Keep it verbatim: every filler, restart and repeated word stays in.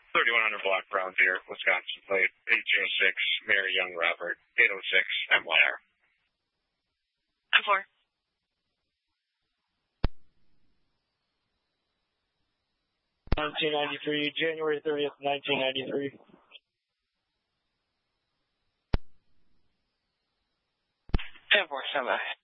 thirty-one hundred block Brown Deer, Wisconsin plate, eight zero six, Mary Young Robert, eight oh six, M Y R. ten four. nineteen ninety-three, January thirtieth, nineteen ninety-three. ten four, stand by.